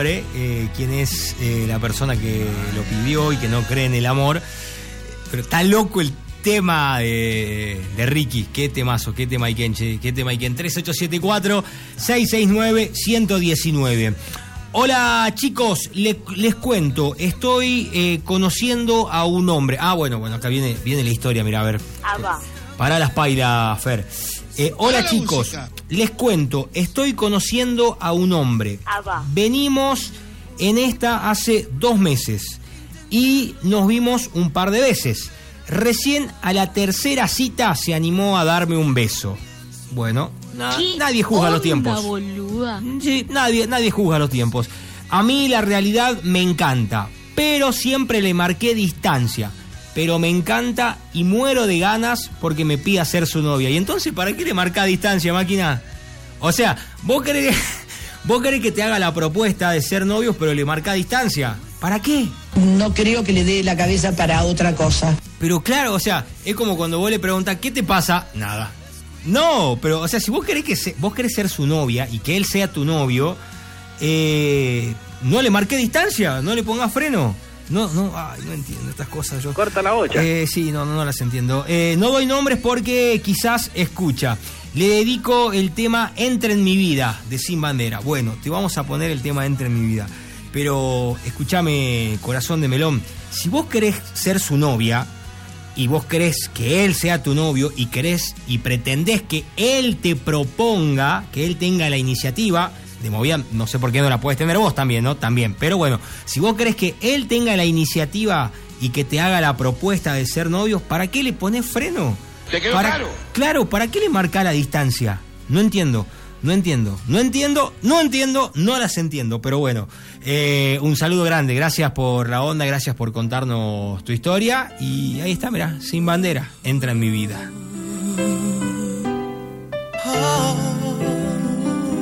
quién es la persona que lo pidió y que no cree en el amor, pero está loco el tema de Ricky. Qué temazo, qué tema Iken, 3874-669-119. Hola chicos, les cuento, estoy conociendo a un hombre. Bueno, acá viene la historia, mira, a ver. Pará las pailas, Fer. Hola chicos, música. Les cuento, estoy conociendo a un hombre. Venimos en esta hace 2 meses y nos vimos un par de veces. Recién a la tercera cita se animó a darme un beso. Bueno, nadie juzga los tiempos. Boluda? Sí, nadie juzga los tiempos. A mí la realidad me encanta, pero siempre le marqué distancia. Pero me encanta y muero de ganas porque me pide ser su novia. Y entonces, ¿para qué le marca distancia, máquina? O sea, vos querés que te haga la propuesta de ser novios, pero le marca distancia. ¿Para qué? No creo que le dé la cabeza para otra cosa. Pero claro, o sea, es como cuando vos le preguntás, ¿qué te pasa? Nada. No, pero, o sea, si vos querés ser su novia y que él sea tu novio, no le marqué distancia, no le pongas freno. No entiendo estas cosas yo. Corta la bocha. Sí, no las entiendo. No doy nombres porque quizás escucha. Le dedico el tema Entra en mi vida, de Sin Bandera. Bueno, te vamos a poner el tema Entra en mi vida. Pero, escúchame, corazón de melón. Si vos querés ser su novia, y vos querés que él sea tu novio, y pretendés que él te proponga, que él tenga la iniciativa... De movida, no sé por qué no la puedes tener vos también, ¿no? También, pero bueno, si vos querés que él tenga la iniciativa y que te haga la propuesta de ser novios, ¿para qué le ponés freno? ¿Te quedó claro? Claro, ¿para qué le marcás la distancia? No entiendo, no las entiendo, pero bueno, un saludo grande, gracias por la onda, gracias por contarnos tu historia, y ahí está, mirá, Sin Bandera, Entra en mi vida.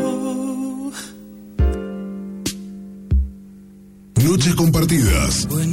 Noches compartidas.